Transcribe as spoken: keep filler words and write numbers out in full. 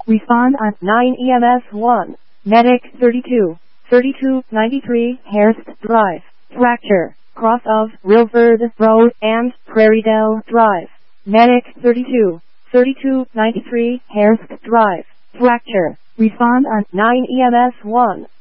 Respond on nine E M S one. Medic thirty-two, thirty-two ninety-three Harris Drive. Fracture, cross of Rilford Road and Prairiedale Drive. Medic thirty-two, thirty-two ninety-three Harris Drive. Fracture. Respond on nine E M S one.